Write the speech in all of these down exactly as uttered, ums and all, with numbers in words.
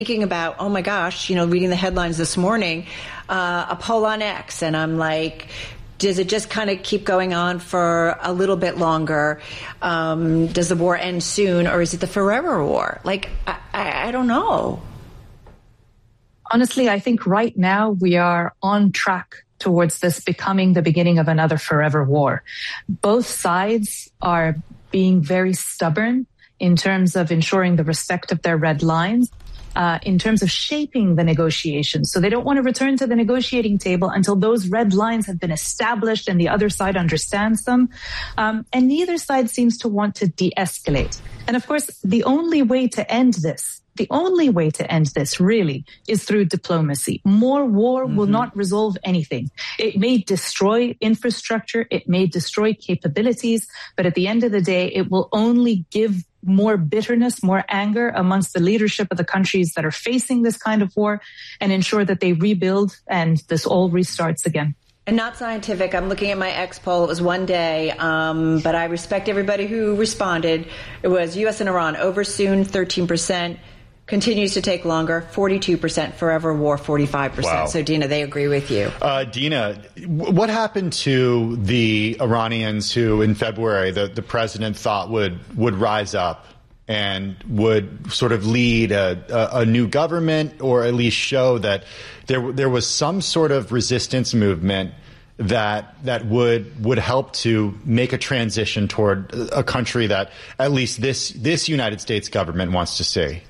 thinking about, oh my gosh, you know, reading the headlines this morning, uh, a poll on X, and I'm like, does it just kind of keep going on for a little bit longer? Um, does the war end soon, or is it the forever war? Like, I, I, I don't know. Honestly, I think right now we are on track towards this becoming the beginning of another forever war. Both sides are being very stubborn in terms of ensuring the respect of their red lines, uh, in terms of shaping the negotiations. So they don't want to return to the negotiating table until those red lines have been established and the other side understands them. Um, and neither side seems to want to de-escalate. And of course, the only way to end this The only way to end this really is through diplomacy. More war mm-hmm. will not resolve anything. It may destroy infrastructure. It may destroy capabilities. But at the end of the day, it will only give more bitterness, more anger amongst the leadership of the countries that are facing this kind of war, and ensure that they rebuild and this all restarts again. And not scientific. I'm looking at my X poll. It was one day, um, but I respect everybody who responded. It was U S and Iran over soon, thirteen percent. Continues to take longer, forty-two percent. Forever war, forty-five percent. Wow. So, Dina, they agree with you. Uh, Dina, what happened to the Iranians who in February the, the president thought would, would rise up and would sort of lead a, a, a new government, or at least show that there there was some sort of resistance movement that that would would help to make a transition toward a country that at least this this United States government wants to see?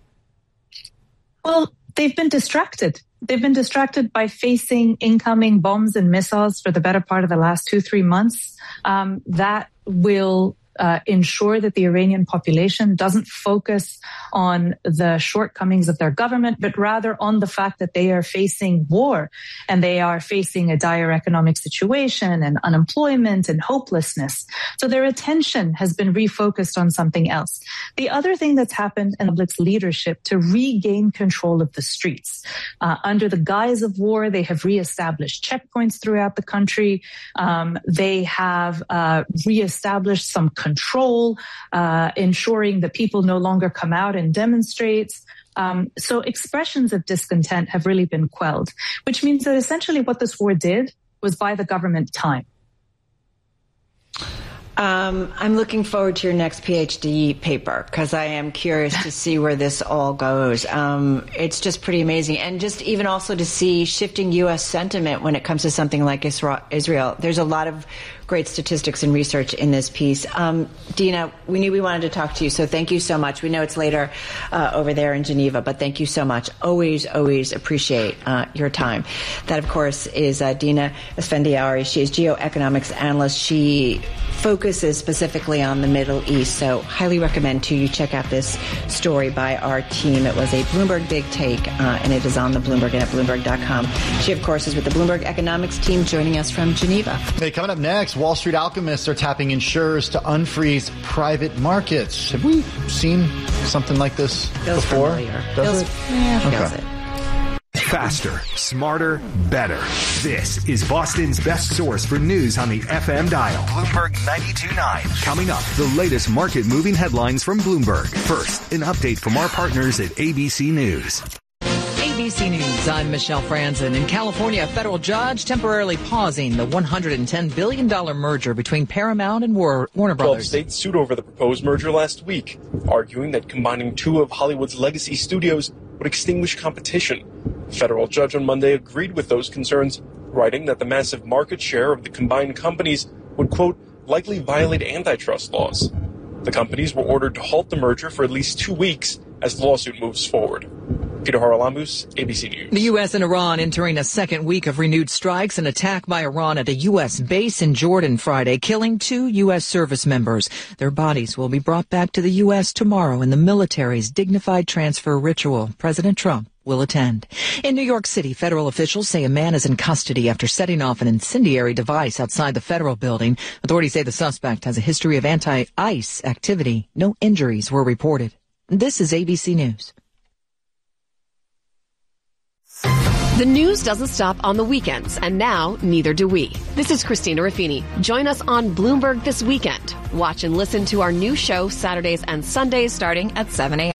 Well, they've been distracted. They've been distracted by facing incoming bombs and missiles for the better part of the last two, three months. Um, that will Uh, ensure that the Iranian population doesn't focus on the shortcomings of their government, but rather on the fact that they are facing war and they are facing a dire economic situation and unemployment and hopelessness. So their attention has been refocused on something else. The other thing that's happened in the public's leadership to regain control of the streets. Uh, under the guise of war, they have reestablished checkpoints throughout the country. Um, they have uh, reestablished some control, uh, ensuring that people no longer come out and demonstrate. Um, so expressions of discontent have really been quelled, which means that essentially what this war did was buy the government time. Um, I'm looking forward to your next PhD paper, because I am curious to see where this all goes. Um, it's just pretty amazing. And just even also to see shifting U S sentiment when it comes to something like Israel. There's a lot of great statistics and research in this piece. Um, Dina, we knew we wanted to talk to you, so thank you so much. We know it's later uh, over there in Geneva, but thank you so much. Always, always appreciate uh, your time. That, of course, is uh, Dina Esfandiari. She is geoeconomics analyst. She focuses specifically on the Middle East, so highly recommend to you check out this story by our team. It was a Bloomberg Big Take, uh, and it is on the Bloomberg and at Bloomberg dot com. She, of course, is with the Bloomberg Economics team, joining us from Geneva. Hey, coming up next, Wall Street alchemists are tapping insurers to unfreeze private markets. Have we seen something like this Feels before? Familiar. Does Feels, it? Yeah, feels okay. it. Faster, smarter, better. This is Boston's best source for news on the F M dial. Bloomberg ninety-two point nine. Coming up, the latest market-moving headlines from Bloomberg. First, an update from our partners at A B C News. A B C News, I'm Michelle Franzen. In California, a federal judge temporarily pausing the one hundred ten billion dollars merger between Paramount and War- Warner Brothers. twelve states sued over the proposed merger last week, arguing that combining two of Hollywood's legacy studios would extinguish competition. A federal judge on Monday agreed with those concerns, writing that the massive market share of the combined companies would, quote, likely violate antitrust laws. The companies were ordered to halt the merger for at least two weeks as the lawsuit moves forward. Peter Haralambous, A B C News. The U S and Iran entering a second week of renewed strikes. An attack by Iran at a U S base in Jordan Friday, killing two U S service members. Their bodies will be brought back to the U S tomorrow in the military's dignified transfer ritual. President Trump will attend. In New York City, federal officials say a man is in custody after setting off an incendiary device outside the federal building. Authorities say the suspect has a history of anti-ICE activity. No injuries were reported. This is A B C News. The news doesn't stop on the weekends, and now neither do we. This is Christina Raffini. Join us on Bloomberg This Weekend. Watch and listen to our new show Saturdays and Sundays starting at seven a.m.